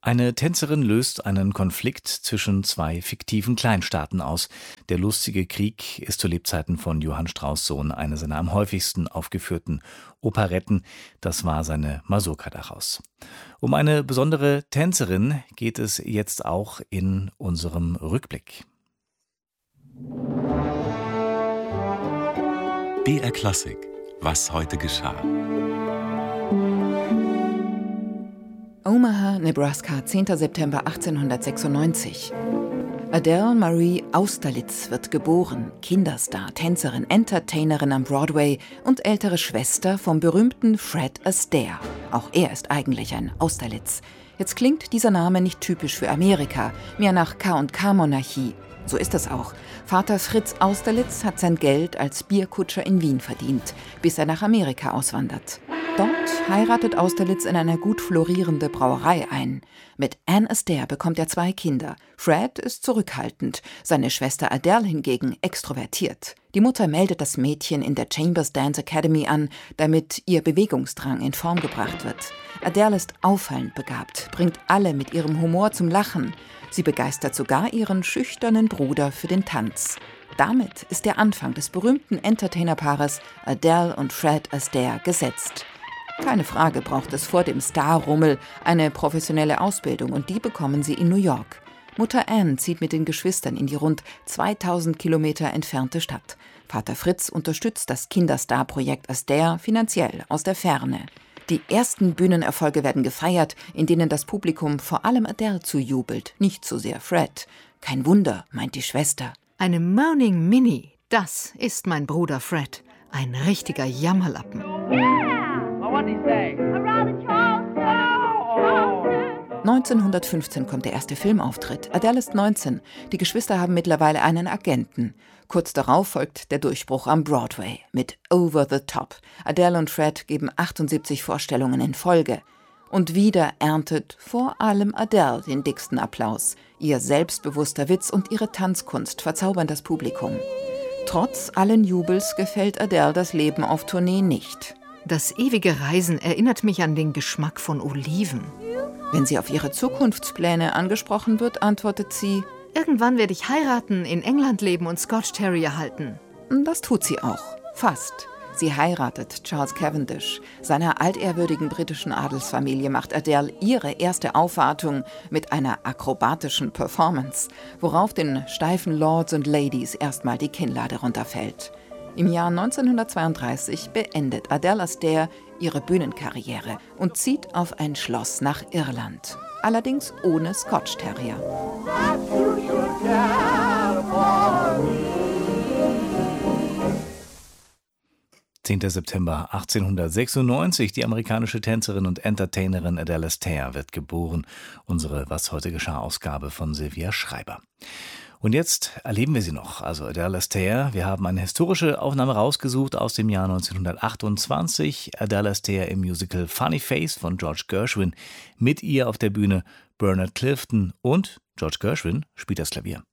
Eine Tänzerin löst einen Konflikt zwischen zwei fiktiven Kleinstaaten aus. Der lustige Krieg ist zu Lebzeiten von Johann Strauss Sohn eine seiner am häufigsten aufgeführten Operetten. Das war seine Mazurka daraus. Um eine besondere Tänzerin geht es jetzt auch in unserem Rückblick. BR Klassik. Was heute geschah. Omaha, Nebraska, 10. September 1896. Adele Marie Austerlitz wird geboren, Kinderstar, Tänzerin, Entertainerin am Broadway und ältere Schwester vom berühmten Fred Astaire. Auch er ist eigentlich ein Austerlitz. Jetzt klingt dieser Name nicht typisch für Amerika, mehr nach K&K-Monarchie. So ist es auch. Vater Fritz Austerlitz hat sein Geld als Bierkutscher in Wien verdient, bis er nach Amerika auswandert. Dort heiratet Austerlitz in eine gut florierende Brauerei ein. Mit Anne Astaire bekommt er 2 Kinder. Fred ist zurückhaltend, seine Schwester Adele hingegen extrovertiert. Die Mutter meldet das Mädchen in der Chambers Dance Academy an, damit ihr Bewegungsdrang in Form gebracht wird. Adele ist auffallend begabt, bringt alle mit ihrem Humor zum Lachen. Sie begeistert sogar ihren schüchternen Bruder für den Tanz. Damit ist der Anfang des berühmten Entertainerpaares Adele und Fred Astaire gesetzt. Keine Frage braucht es vor dem Starrummel eine professionelle Ausbildung und die bekommen sie in New York. Mutter Anne zieht mit den Geschwistern in die rund 2000 Kilometer entfernte Stadt. Vater Fritz unterstützt das Kinderstar-Projekt Astaire finanziell aus der Ferne. Die ersten Bühnenerfolge werden gefeiert, in denen das Publikum vor allem Adele zujubelt, nicht so sehr Fred. Kein Wunder, meint die Schwester. Eine Moaning Minnie, das ist mein Bruder Fred. Ein richtiger Jammerlappen. 1915 kommt der erste Filmauftritt. Adele ist 19. Die Geschwister haben mittlerweile einen Agenten. Kurz darauf folgt der Durchbruch am Broadway mit Over the Top. Adele und Fred geben 78 Vorstellungen in Folge. Und wieder erntet vor allem Adele den dicksten Applaus. Ihr selbstbewusster Witz und ihre Tanzkunst verzaubern das Publikum. Trotz allen Jubels gefällt Adele das Leben auf Tournee nicht. Das ewige Reisen erinnert mich an den Geschmack von Oliven. Wenn sie auf ihre Zukunftspläne angesprochen wird, antwortet sie: Irgendwann werde ich heiraten, in England leben und Scotch Terrier halten. Das tut sie auch. Fast. Sie heiratet Charles Cavendish. Seiner altehrwürdigen britischen Adelsfamilie macht Adele ihre erste Aufwartung mit einer akrobatischen Performance, worauf den steifen Lords und Ladies erstmal die Kinnlade runterfällt. Im Jahr 1932 beendet Adele Astaire ihre Bühnenkarriere und zieht auf ein Schloss nach Irland. Allerdings ohne Scotch Terrier. 10. September 1896, die amerikanische Tänzerin und Entertainerin Adele Astaire wird geboren. Unsere Was heute geschah Ausgabe von Silvia Schreiber. Und jetzt erleben wir sie noch, also Adele Astaire. Wir haben eine historische Aufnahme rausgesucht aus dem Jahr 1928. Adele Astaire im Musical Funny Face von George Gershwin. Mit ihr auf der Bühne Bernard Clifton und George Gershwin spielt das Klavier.